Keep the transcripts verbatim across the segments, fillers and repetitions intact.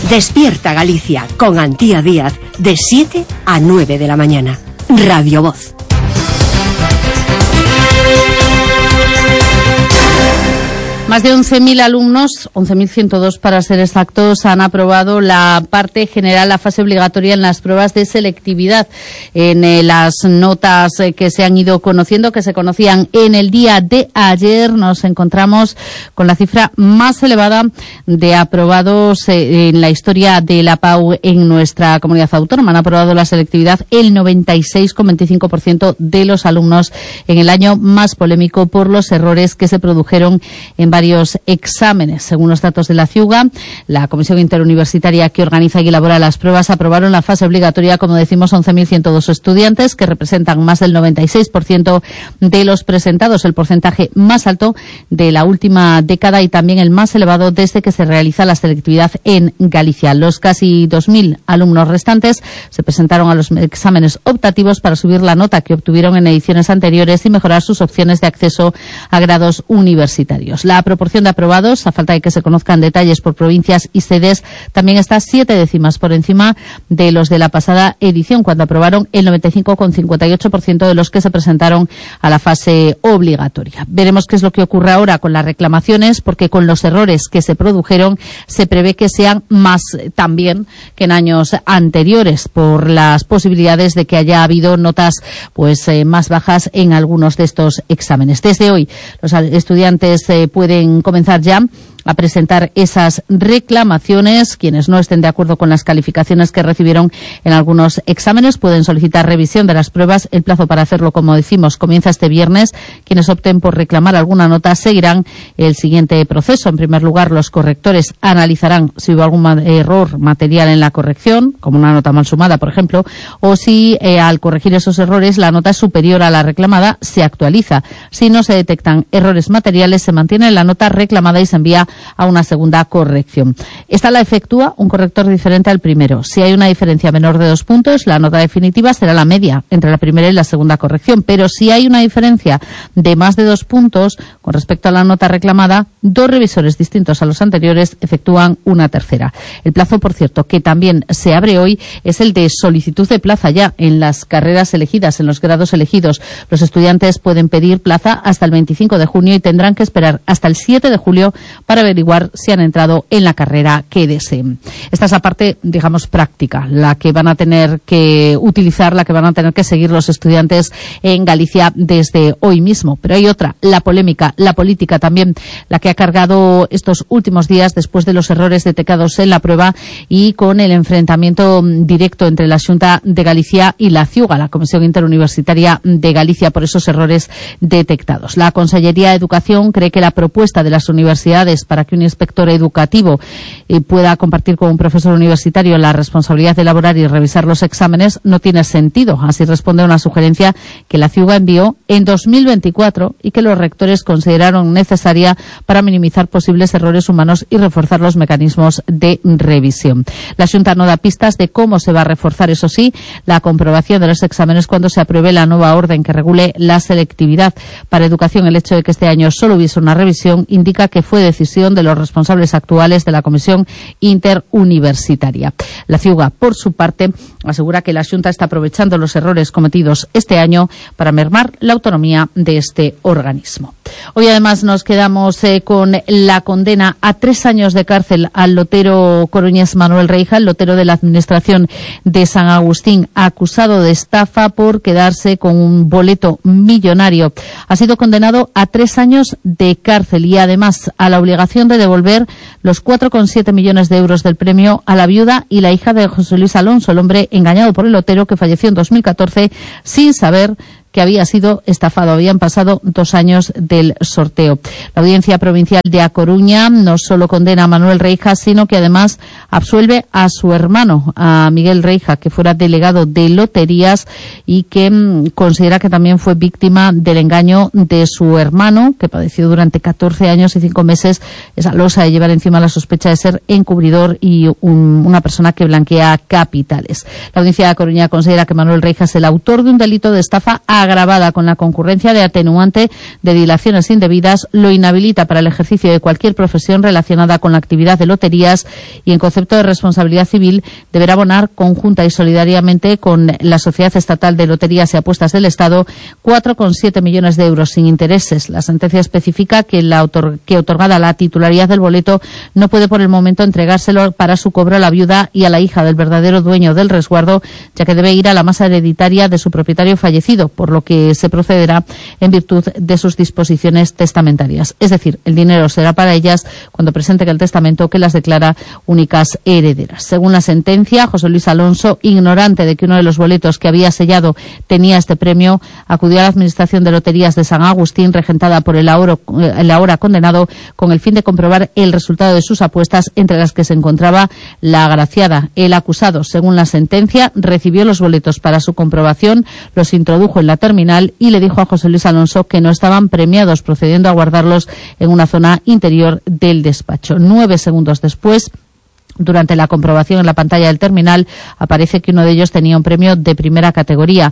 Despierta Galicia con Antía Díaz de siete a nueve de la mañana. Radio Voz. Más de once mil alumnos, once mil ciento dos para ser exactos, han aprobado la parte general, la fase obligatoria en las pruebas de selectividad. En eh, las notas eh, que se han ido conociendo, que se conocían en el día de ayer, nos encontramos con la cifra más elevada de aprobados eh, en la historia de la P A U en nuestra comunidad autónoma. Han aprobado la selectividad el noventa y seis coma veinticinco por ciento de los alumnos en el año más polémico por los errores que se produjeron en varios exámenes. Según los datos de la CIUGA, la Comisión Interuniversitaria que organiza y elabora las pruebas aprobaron la fase obligatoria, como decimos, once mil ciento dos estudiantes, que representan más del noventa y seis por ciento de los presentados, el porcentaje más alto de la última década y también el más elevado desde que se realiza la selectividad en Galicia. Los casi dos mil alumnos restantes se presentaron a los exámenes optativos para subir la nota que obtuvieron en ediciones anteriores y mejorar sus opciones de acceso a grados universitarios. La proporción de aprobados, a falta de que se conozcan detalles por provincias y sedes, también está siete décimas por encima de los de la pasada edición, cuando aprobaron el noventa y cinco coma cincuenta y ocho por ciento de los que se presentaron a la fase obligatoria. Veremos qué es lo que ocurre ahora con las reclamaciones, porque con los errores que se produjeron se prevé que sean más también que en años anteriores, por las posibilidades de que haya habido notas pues eh, más bajas en algunos de estos exámenes. Desde hoy los estudiantes eh, pueden comenzar ya a presentar esas reclamaciones. Quienes no estén de acuerdo con las calificaciones que recibieron en algunos exámenes pueden solicitar revisión de las pruebas. El plazo para hacerlo, como decimos, comienza este viernes. Quienes opten por reclamar alguna nota seguirán el siguiente proceso. En primer lugar, los correctores analizarán si hubo algún error material en la corrección, como una nota mal sumada, por ejemplo, o si eh, al corregir esos errores la nota es superior a la reclamada, se actualiza. Si no se detectan errores materiales, se mantiene la nota reclamada y se envía a una segunda corrección. Esta la efectúa un corrector diferente al primero. Si hay una diferencia menor de dos puntos, la nota definitiva será la media entre la primera y la segunda corrección. Pero si hay una diferencia de más de dos puntos con respecto a la nota reclamada, dos revisores distintos a los anteriores efectúan una tercera. El plazo, por cierto, que también se abre hoy, es el de solicitud de plaza ya en las carreras elegidas, en los grados elegidos. Los estudiantes pueden pedir plaza hasta el veinticinco de junio y tendrán que esperar hasta el siete de julio para averiguar si han entrado en la carrera que deseen. Esta es la parte, digamos, práctica, la que van a tener que utilizar, la que van a tener que seguir los estudiantes en Galicia desde hoy mismo. Pero hay otra, la polémica, la política también, la que ha cargado estos últimos días después de los errores detectados en la prueba y con el enfrentamiento directo entre la Xunta de Galicia y la CIUGA, la Comisión Interuniversitaria de Galicia, por esos errores detectados. La Consellería de Educación cree que la propuesta de las universidades para que un inspector educativo eh, pueda compartir con un profesor universitario la responsabilidad de elaborar y revisar los exámenes no tiene sentido. Así responde a una sugerencia que la CIUGA envió en dos mil veinticuatro y que los rectores consideraron necesaria para minimizar posibles errores humanos y reforzar los mecanismos de revisión. La Xunta no da pistas de cómo se va a reforzar, eso sí, la comprobación de los exámenes cuando se apruebe la nueva orden que regule la selectividad. Para educación, el hecho de que este año solo hubiese una revisión indica que fue decisión de los responsables actuales de la Comisión Interuniversitaria. La CIUGA, por su parte, asegura que la Xunta está aprovechando los errores cometidos este año para mermar la autonomía de este organismo. Hoy, además, nos quedamos eh, con la condena a tres años de cárcel al lotero coruñés Manuel Reija, el lotero de la Administración de San Agustín, acusado de estafa por quedarse con un boleto millonario. Ha sido condenado a tres años de cárcel y, además, a la obligación de devolver los cuatro coma siete millones de euros del premio a la viuda y la hija de José Luis Alonso, el hombre engañado por el lotero que falleció en dos mil catorce sin saber que había sido estafado. Habían pasado dos años del sorteo. La Audiencia Provincial de A Coruña no solo condena a Manuel Reija, sino que además absuelve a su hermano, a Miguel Reija, que fuera delegado de loterías y que mmm, considera que también fue víctima del engaño de su hermano, que padeció durante catorce años y cinco meses esa losa de llevar encima la sospecha de ser encubridor y un, una persona que blanquea capitales. La Audiencia de A Coruña considera que Manuel Reija es el autor de un delito de estafa a agravada con la concurrencia de atenuante de dilaciones indebidas, lo inhabilita para el ejercicio de cualquier profesión relacionada con la actividad de loterías y, en concepto de responsabilidad civil, deberá abonar conjunta y solidariamente con la Sociedad Estatal de Loterías y Apuestas del Estado cuatro coma siete millones de euros sin intereses. La sentencia especifica que, la otor- que otorgada la titularidad del boleto no puede por el momento entregárselo para su cobro a la viuda y a la hija del verdadero dueño del resguardo, ya que debe ir a la masa hereditaria de su propietario fallecido, por lo que se procederá en virtud de sus disposiciones testamentarias. Es decir, el dinero será para ellas cuando presenten el testamento que las declara únicas herederas. Según la sentencia, José Luis Alonso, ignorante de que uno de los boletos que había sellado tenía este premio, acudió a la Administración de Loterías de San Agustín, regentada por el ahora, el ahora condenado, con el fin de comprobar el resultado de sus apuestas, entre las que se encontraba la agraciada. El acusado, según la sentencia, recibió los boletos para su comprobación, los introdujo en la terminal y le dijo a José Luis Alonso que no estaban premiados, procediendo a guardarlos en una zona interior del despacho. Nueve segundos después, durante la comprobación en la pantalla del terminal, aparece que uno de ellos tenía un premio de primera categoría,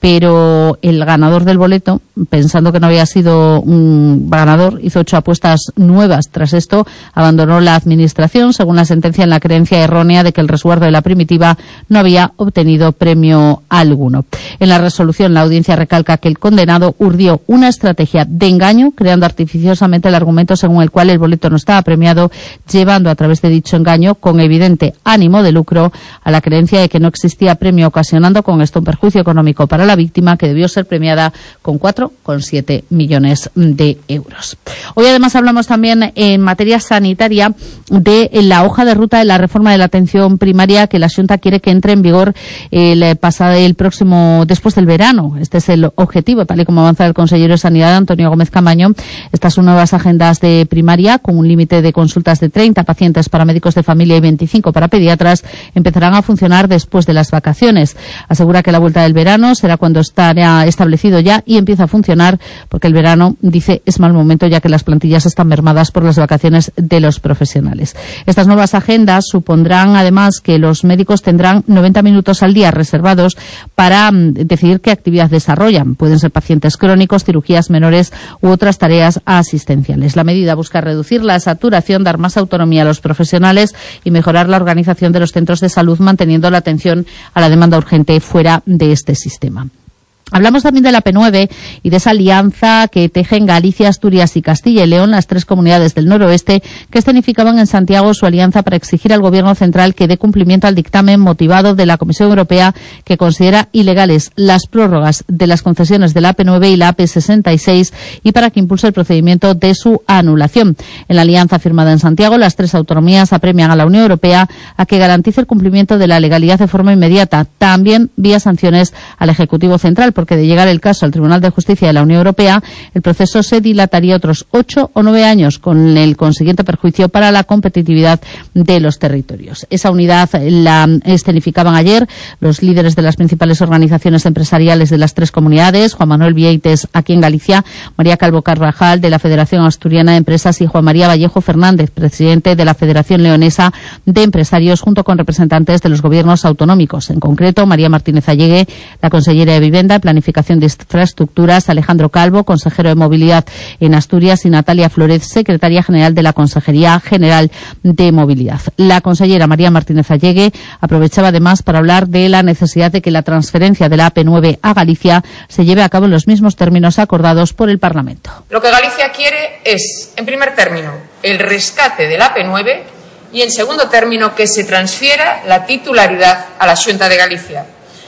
pero el ganador del boleto, pensando que no había sido un ganador, hizo ocho apuestas nuevas. Tras esto, abandonó la administración, según la sentencia, en la creencia errónea de que el resguardo de la primitiva no había obtenido premio alguno. En la resolución, la audiencia recalca que el condenado urdió una estrategia de engaño, creando artificiosamente el argumento según el cual el boleto no estaba premiado, llevando a través de dicho engaño, con evidente ánimo de lucro, a la creencia de que no existía premio, ocasionando con esto un perjuicio económico para la víctima, que debió ser premiada con cuatro coma siete millones de euros. Hoy además hablamos también en materia sanitaria de la hoja de ruta de la reforma de la atención primaria, que la Xunta quiere que entre en vigor el pasado el próximo después del verano. Este es el objetivo, tal y como avanza el consejero de Sanidad, Antonio Gómez Camaño. Estas son nuevas agendas de primaria con un límite de consultas de treinta pacientes para médicos de familia y veinticinco para pediatras. Empezarán a funcionar después de las vacaciones. Asegura que la vuelta del verano será cuando estará establecido ya y empieza a funcionar, porque el verano, dice, es mal momento, ya que las plantillas están mermadas por las vacaciones de los profesionales. Estas nuevas agendas supondrán además que los médicos tendrán noventa minutos al día reservados para um, decidir qué actividad desarrollan. Pueden ser pacientes crónicos, cirugías menores u otras tareas asistenciales. La medida busca reducir la saturación, dar más autonomía a los profesionales y mejorar la organización de los centros de salud, manteniendo la atención a la demanda urgente fuera de este sistema. Hablamos también de la P nueve y de esa alianza que tejen Galicia, Asturias y Castilla y León, las tres comunidades del noroeste, que escenificaban en Santiago su alianza para exigir al Gobierno central que dé cumplimiento al dictamen motivado de la Comisión Europea, que considera ilegales las prórrogas de las concesiones de la A P nueve y la A P sesenta y seis, y para que impulse el procedimiento de su anulación. En la alianza firmada en Santiago, las tres autonomías apremian a la Unión Europea a que garantice el cumplimiento de la legalidad de forma inmediata, también vía sanciones al Ejecutivo Central, porque de llegar el caso al Tribunal de Justicia de la Unión Europea, el proceso se dilataría otros ocho o nueve años, con el consiguiente perjuicio para la competitividad de los territorios. Esa unidad la escenificaban ayer los líderes de las principales organizaciones empresariales de las tres comunidades, Juan Manuel Vieites aquí en Galicia, María Calvo Carvajal de la Federación Asturiana de Empresas y Juan María Vallejo Fernández, presidente de la Federación Leonesa de Empresarios, junto con representantes de los gobiernos autonómicos. En concreto, María Martínez Allegue, la consellera de Vivienda, Planificación de Infraestructuras, Alejandro Calvo, consejero de Movilidad en Asturias, y Natalia Flórez, secretaria general de la Consejería General de Movilidad. La consellera María Martínez Allegue aprovechaba además para hablar de la necesidad de que la transferencia de la A P nueve a Galicia se lleve a cabo en los mismos términos acordados por el Parlamento. Lo que Galicia quiere es, en primer término, el rescate de la A P nueve y, en segundo término, que se transfiera la titularidad a la Xunta de Galicia.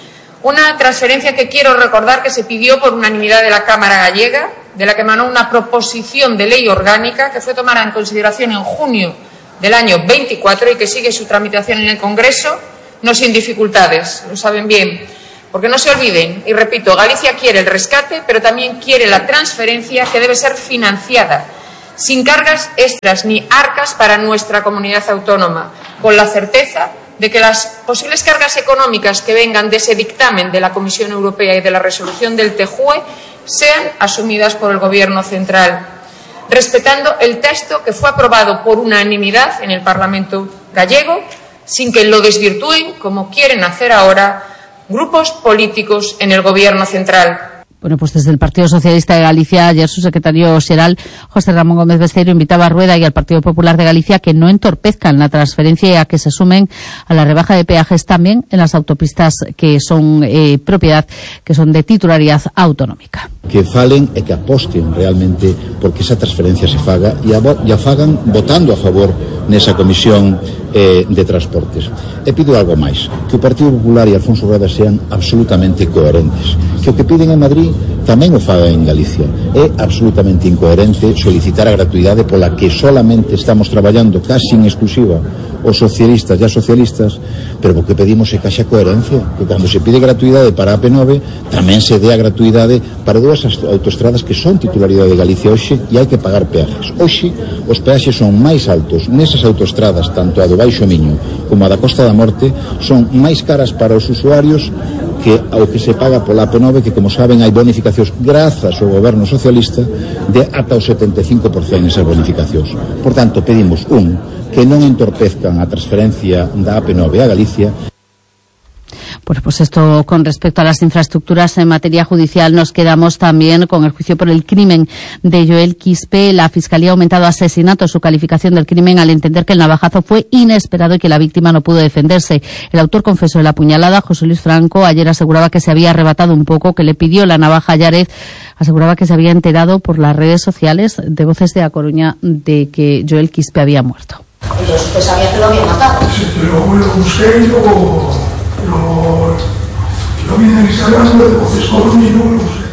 Una transferencia que quiero recordar que se pidió por unanimidad de la Cámara gallega, de la que emanó una proposición de ley orgánica que fue tomada en consideración en junio del año veinticuatro y que sigue su tramitación en el Congreso, no sin dificultades, lo saben bien. Porque no se olviden, y repito, Galicia quiere el rescate, pero también quiere la transferencia, que debe ser financiada, sin cargas extras ni arcas para nuestra comunidad autónoma, con la certeza de que las posibles cargas económicas que vengan de ese dictamen de la Comisión Europea y de la resolución del T J U E sean asumidas por el Gobierno central, respetando el texto que fue aprobado por unanimidad en el Parlamento gallego, sin que lo desvirtúen, como quieren hacer ahora, grupos políticos en el Gobierno central. Bueno, pues desde el Partido Socialista de Galicia, ayer su secretario xeral, José Ramón Gómez Besteiro, invitaba a Rueda y al Partido Popular de Galicia que no entorpezcan la transferencia y a que se sumen a la rebaja de peajes también en las autopistas que son eh, propiedad, que son de titularidad autonómica. Que falen e que aposten realmente porque esa transferencia se faga e a, e a fagan votando a favor nesa comisión eh, de transportes. E pido algo máis, que o Partido Popular e Alfonso Rueda sean absolutamente coherentes, que o que piden en Madrid tamén o faga en Galicia. É absolutamente incoherente solicitar a gratuidade pola que solamente estamos traballando casi en exclusiva os socialistas e as socialistas, pero o que pedimos é que haxa coherencia, que cando se pide gratuidade para a P nove tamén se dé a gratuidade para dúas autoestradas que son titularidade de Galicia hoxe e hai que pagar peajes. Hoxe os peaxes son máis altos nesas autoestradas, tanto a do Baixo Miño como a da Costa da Morte, son máis caras para os usuarios que ao que se paga pola P nove, que como saben hai bonificacións grazas ao goberno socialista de ata o setenta e cinco por cento esas bonificacións. Por tanto, pedimos un, que non entorpezcan a transferencia da A P nove a Galicia. Bueno, pues esto con respecto a las infraestructuras en materia judicial. Nos quedamos también con el juicio por el crimen de Joel Quispe. La Fiscalía ha aumentado a asesinato su calificación del crimen al entender que el navajazo fue inesperado y que la víctima no pudo defenderse. El autor confeso de la puñalada, José Luis Franco, ayer aseguraba que se había arrebatado un poco, que le pidió la navaja a Llarez. Aseguraba que se había enterado por las redes sociales de Voces de A Coruña de que Joel Quispe había muerto. Ellos pues sabían que lo habían matado. Sí, pero lo busqué y luego lo, lo vi en el Instagram de Voces Coruña y luego lo busqué.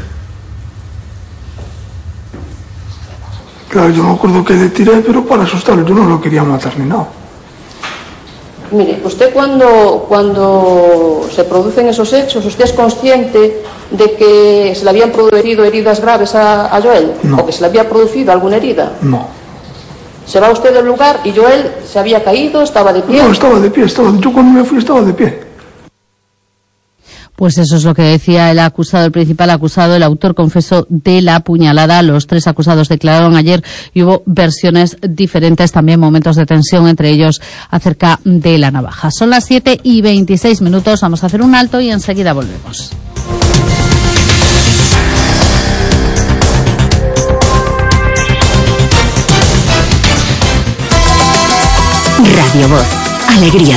Claro, yo me acuerdo que le tiré, pero para asustarlo, yo no lo quería matar ni nada. Mire, usted cuando, cuando se producen esos hechos, ¿usted es consciente de que se le habían producido heridas graves a, a Joel? No. ¿O que se le había producido alguna herida? No. Se va usted del lugar y Joel se había caído, estaba de pie. No, estaba de pie, estaba, yo cuando me fui estaba de pie. Pues eso es lo que decía el acusado, el principal acusado, el autor confeso de la puñalada. Los tres acusados declararon ayer y hubo versiones diferentes, también momentos de tensión entre ellos acerca de la navaja. Son las siete y veintiséis minutos, vamos a hacer un alto y enseguida volvemos. Radio Voz, alegría.